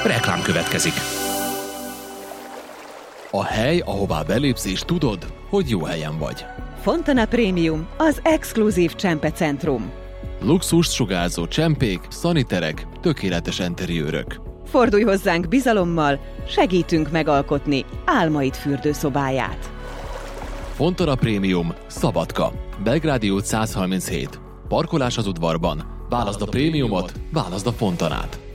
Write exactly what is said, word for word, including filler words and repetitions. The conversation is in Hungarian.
Reklám következik. A hely, ahová belépsz és tudod, hogy jó helyen vagy. Fontana Premium, az exkluzív csempecentrum. Luxust sugárzó csempék, szaniterek, tökéletes enteriőrök. Fordulj hozzánk bizalommal, segítünk megalkotni álmaid fürdőszobáját. Fontana Premium, Szabadka, Belgrádi út száz harminchét. Parkolás az udvarban. Válaszd a prémiumot, válaszd a Fontanát.